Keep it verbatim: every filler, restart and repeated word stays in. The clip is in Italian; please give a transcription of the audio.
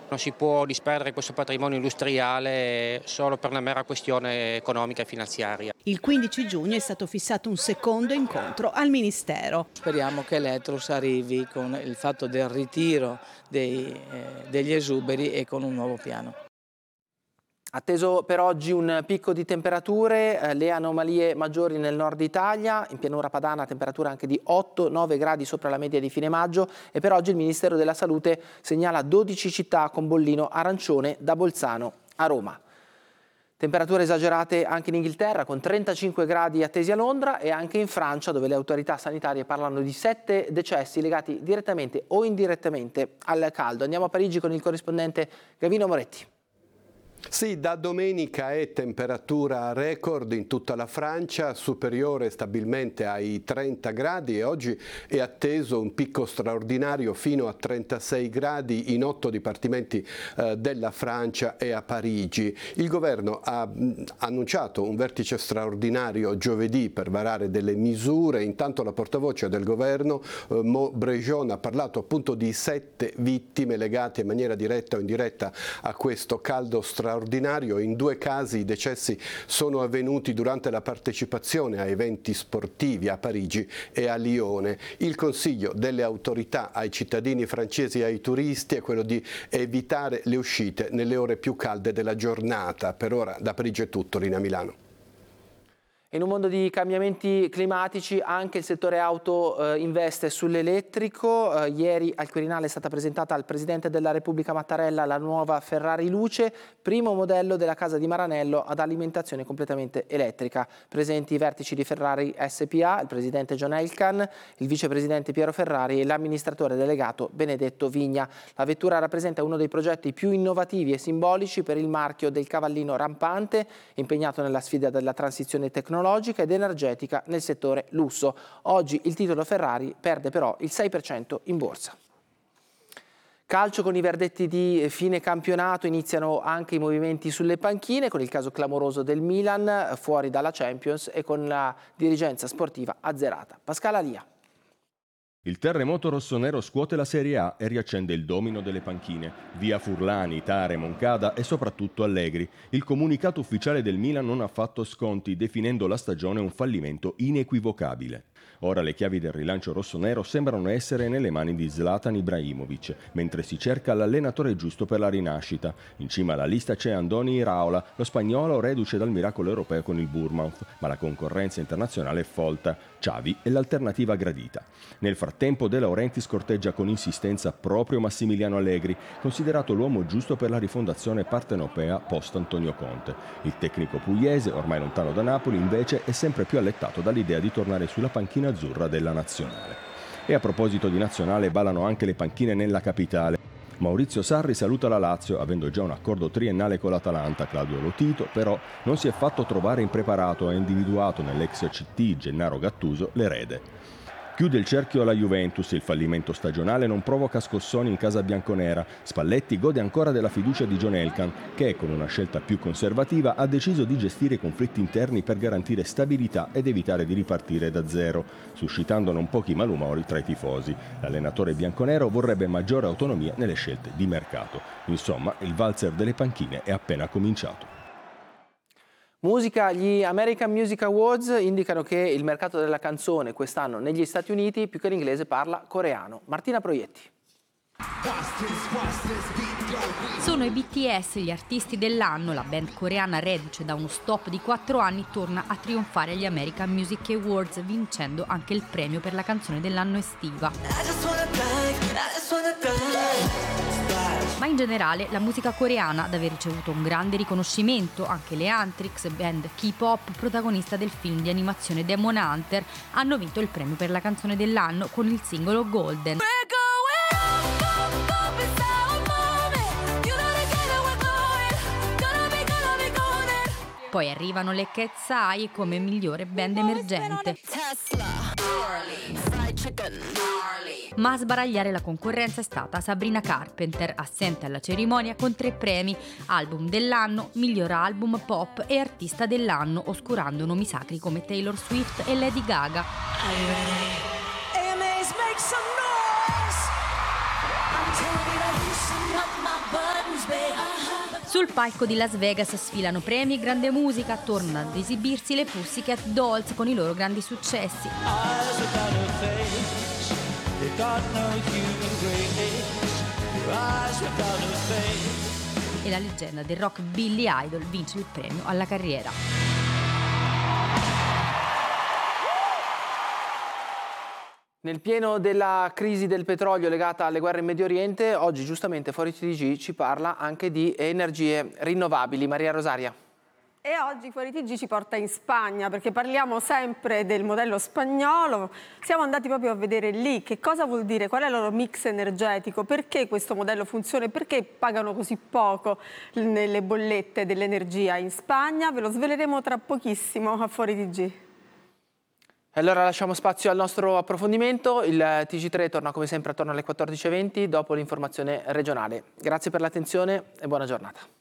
Non si può disperdere questo patrimonio industriale solo per una mera questione economica e finanziaria. Il quindici giugno è stato fissato un secondo incontro al Ministero. Speriamo che Electrolux arrivi con il fatto del ritiro dei, eh, degli esuberi e con un nuovo piano. Atteso per oggi un picco di temperature, eh, le anomalie maggiori nel nord Italia, in pianura padana temperatura anche di otto nove gradi sopra la media di fine maggio e per oggi il Ministero della Salute segnala dodici città con bollino arancione da Bolzano a Roma. Temperature esagerate anche in Inghilterra con trentacinque gradi attesi a Londra e anche in Francia dove le autorità sanitarie parlano di sette decessi legati direttamente o indirettamente al caldo. Andiamo a Parigi con il corrispondente Gavino Moretti. Sì, da domenica è temperatura record in tutta la Francia, superiore stabilmente ai trenta gradi e oggi è atteso un picco straordinario fino a trentasei gradi in otto dipartimenti eh, della Francia e a Parigi. Il governo ha mh, annunciato un vertice straordinario giovedì per varare delle misure, intanto la portavoce del governo eh, Mo Brejon ha parlato appunto di sette vittime legate in maniera diretta o indiretta a questo caldo straordinario. In due casi i decessi sono avvenuti durante la partecipazione a eventi sportivi a Parigi e a Lione. Il consiglio delle autorità ai cittadini francesi e ai turisti è quello di evitare le uscite nelle ore più calde della giornata. Per ora da Parigi è tutto, Rina Milano. In un mondo di cambiamenti climatici anche il settore auto eh, investe sull'elettrico. Eh, ieri al Quirinale è stata presentata al Presidente della Repubblica Mattarella la nuova Ferrari Luce, primo modello della casa di Maranello ad alimentazione completamente elettrica. Presenti i vertici di Ferrari S P A, il Presidente John Elkann, il Vicepresidente Piero Ferrari e l'amministratore delegato Benedetto Vigna. La vettura rappresenta uno dei progetti più innovativi e simbolici per il marchio del cavallino rampante, impegnato nella sfida della transizione tecnologica ed energetica nel settore lusso. Oggi il titolo Ferrari perde però il sei per cento in borsa. Calcio con i verdetti di fine campionato, iniziano anche i movimenti sulle panchine con il caso clamoroso del Milan fuori dalla Champions e con la dirigenza sportiva azzerata. Pascal Alia. Il terremoto rossonero scuote la Serie A e riaccende il domino delle panchine. Via Furlani, Tare, Moncada e soprattutto Allegri. Il comunicato ufficiale del Milan non ha fatto sconti, definendo la stagione un fallimento inequivocabile. Ora le chiavi del rilancio rossonero sembrano essere nelle mani di Zlatan Ibrahimovic, mentre si cerca l'allenatore giusto per la rinascita. In cima alla lista c'è Andoni Iraola, lo spagnolo reduce dal miracolo europeo con il Bournemouth, ma la concorrenza internazionale è folta. Xavi è l'alternativa gradita. Nel frattempo De Laurentiis corteggia con insistenza proprio Massimiliano Allegri, considerato l'uomo giusto per la rifondazione partenopea post Antonio Conte. Il tecnico pugliese, ormai lontano da Napoli, invece è sempre più allettato dall'idea di tornare sulla panchina azzurra della nazionale. E a proposito di nazionale, ballano anche le panchine nella capitale. Maurizio Sarri saluta la Lazio, avendo già un accordo triennale con l'Atalanta. Claudio Lotito, però, non si è fatto trovare impreparato e ha individuato nell'ex C T Gennaro Gattuso l'erede. Chiude il cerchio la Juventus, il fallimento stagionale non provoca scossoni in casa bianconera. Spalletti gode ancora della fiducia di John Elkann, che con una scelta più conservativa ha deciso di gestire i conflitti interni per garantire stabilità ed evitare di ripartire da zero, suscitando non pochi malumori tra i tifosi. L'allenatore bianconero vorrebbe maggiore autonomia nelle scelte di mercato. Insomma, il valzer delle panchine è appena cominciato. Musica, gli American Music Awards indicano che il mercato della canzone quest'anno negli Stati Uniti più che l'inglese parla coreano. Martina Proietti. Sono i B T S gli artisti dell'anno. La band coreana reduce da uno stop di quattro anni torna a trionfare agli American Music Awards, vincendo anche il premio per la canzone dell'anno estiva. Ma in generale la musica coreana ad aver ricevuto un grande riconoscimento. Anche le Antrix, band K-pop protagonista del film di animazione Demon Hunter, hanno vinto il premio per la canzone dell'anno con il singolo Golden. Poi arrivano le Cat's Eye come migliore band emergente. Ma a sbaragliare la concorrenza è stata Sabrina Carpenter, assente alla cerimonia con tre premi: album dell'anno, miglior album pop e artista dell'anno, oscurando nomi sacri come Taylor Swift e Lady Gaga. Sul palco di Las Vegas sfilano premi e grande musica, tornano ad esibirsi le Pussycat Dolls con i loro grandi successi. E la leggenda del rock Billy Idol vince il premio alla carriera. Nel pieno della crisi del petrolio legata alle guerre in Medio Oriente, oggi giustamente Fuori T G ci parla anche di energie rinnovabili. Maria Rosaria. E oggi Fuori T G ci porta in Spagna perché parliamo sempre del modello spagnolo. Siamo andati proprio a vedere lì che cosa vuol dire, qual è il loro mix energetico, perché questo modello funziona e perché pagano così poco nelle bollette dell'energia in Spagna. Ve lo sveleremo tra pochissimo a Fuori T G. Allora lasciamo spazio al nostro approfondimento. Il T G tre torna come sempre attorno alle quattordici e venti dopo l'informazione regionale. Grazie per l'attenzione e buona giornata.